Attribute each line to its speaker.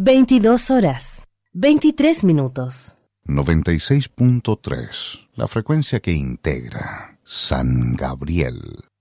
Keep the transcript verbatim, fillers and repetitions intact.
Speaker 1: veintidós horas, veintitrés minutos.
Speaker 2: noventa y seis punto tres, la frecuencia que integra San Gabriel.